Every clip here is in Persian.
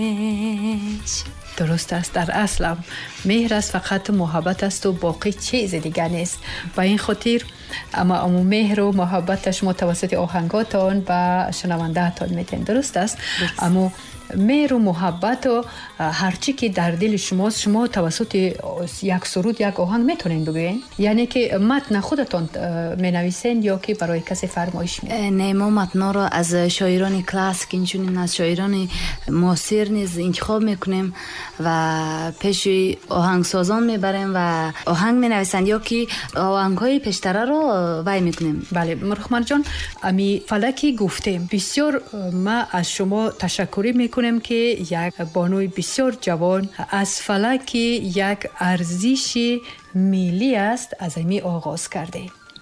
درست است. در اصل مهر است، فقط محبت است و باقی چیز دیگر نیست. و این خاطر اما مهر و محبتش متوسط آهنگاتون و شنوندهتون میتین. درست است. اما مهر و محبت و هرچی که در دل شماست، شما توسط یک سرود یک آهنگ میتونین بگوین؟ یعنی که متن خودتون مینویسین یا که برای کسی فرمایش میدین؟ نه، ما متنا را از شاعران کلاسیک اینچنین از شاعران معاصر نیز انتخاب میکنیم و پیش آهنگسازان میبریم و آهنگ مینویسند یا که آهنگ‌های پیشتر را وای میکنیم. بله رحمان جان، امی فلکی گفتیم بسیار ما از شما تشکر میکنیم که یک بانوی بسیار جوان از فلک یک ارزش ملی است از امی آغاز کرده.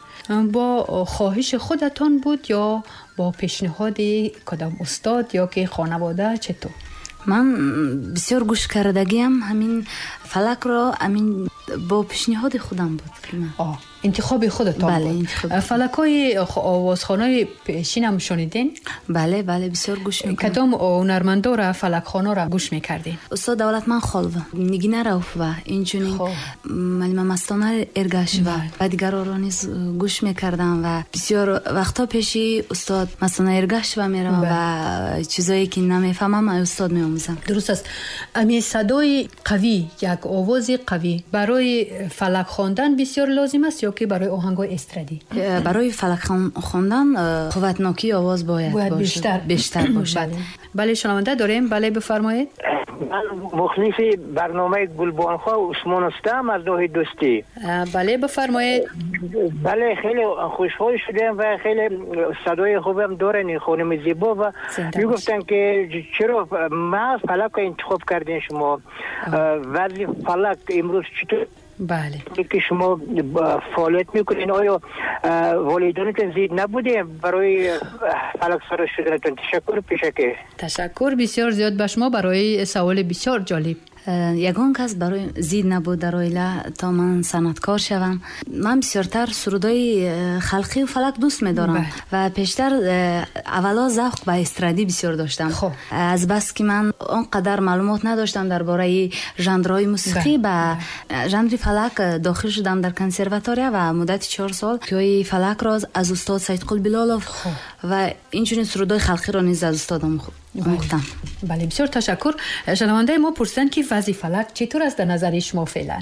با خواهش خودتون بود یا با پیشنهاد کدام استاد یا که خانواده چطور؟ من بسیار گوش کردگیم همین فلک را همین با پیشنهاد خودم بود. انتخاب خودتون بله، بود. انتخاب. فلکای آوازخوانای پیشین هم شنیدین؟ بله بسیار گوش میکنم. کدام هنرمندا را فلک خوانا را گوش میکردین؟ استاد دولتمند خالو، نگینه رؤوف و اینچنین معلم مستانه ارگش و دیگران را نیز گوش میکردم و بسیار وقتا پیشی استاد مستانه ارگش و میرم و چیزایی که نمیفهمم استاد میآموزم. درست است. امی صدای قوی، یک آواز قوی برای فلک خواندن بسیار لازم است یا که برای آهنگای استرادی؟ برای فلک خواندن قوتناکی آواز باید بیشتر باشد. بله شنونده داریم. بله بفرمایید. من مخلص برنامه گلبانخواه عثمان هستم از راه دوستی. بله بفرمایید. بله خیلی خوشحال شدم و خیلی صدای خوبم دارن خانم زیبا و میگفتن که چرا ما فلک انتخاب کردین شما ولی فلک امروز چطور؟ بله که شما فعالیت میکنین آیا والدینتون زید نبوده برای فلک سر شدنتون؟ تشکر پیشکه. تشکر بسیار زیاد به شما برای سوال بسیار جالب. یگان کس برای زید نبود در اویله تا من صنعتکار شوم. من بسیارتر سرودای خلقی و فلک دوست می‌دارم و پیشتر اولا ذوق به استرادی بسیار داشتم. از بس که من آنقدر معلومات نداشتم درباره ژانرهای موسیقی به ژانر فلک داخل شدم در کنسرواتوار و مدت 4 سال که فلک را از استاد سید قل بلالوف و اینچنین سرودای خلقی را نیز از استادم گفتم. بله بسیار تشکر. شنونده ما پرسیدن که وضع فلک چطور است در نظر شما فعلا؟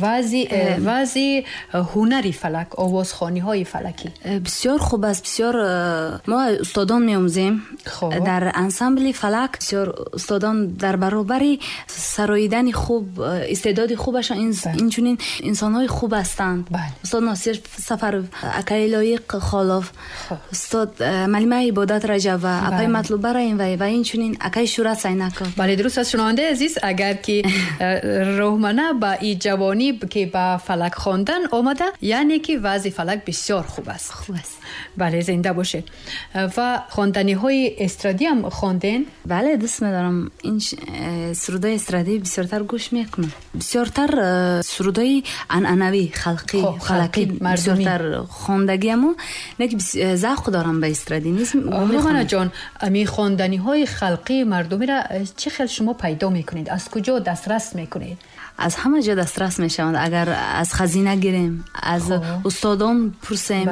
وضع هنری فلک، آوازخوانی های فلکی بسیار خوب است. بسیار ما استادان می‌آموزیم در انسامبل فلک. بسیار استادان در برابر سراییدن خوب استعداد خوبشان اینچنین انسان‌های خوب هستند. استاد ناصر سفر، اکای لایق خالف، استاد معلم عبادت رجب و اپای مطلوب برای و اینچنین اکای شورت سینک. بله درست است. شنونده عزیز، اگر که روحمنه با این جوانی که با فلک خواندن آمده یعنی که وضع فلک بسیار خوب است. بله زنده باشه. و خواندنی های استرادی هم خواندین؟ بله دوست می‌دارم. این سرودای استرادی بسیارتر گوش میکنم. بسیارتر سرودای عنعنوی خلقی بسیارتر خواندگیمو نک ذوق دارم به استرادی نیست. روحانا جان، امی خواندنی های خلقی مردمی را چه خیلی شما پیدا میکنید؟ از کجا دسترس میکنید؟ از همه جا دسترس میشوند. اگر از خزینه گیریم، از استادان پرسیم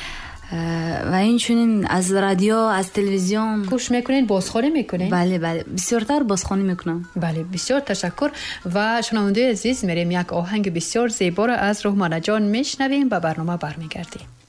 و اینچنین از رادیو، از تلویزیون گوش میکنین، بازخوانی میکنین؟ بله بسیارتر بازخوانی میکنم. بله بسیار تشکر. و شنونده عزیز میریم یک آهنگ بسیار زیبا را از روحمنه جان میشنویم و برنامه برمیگردیم.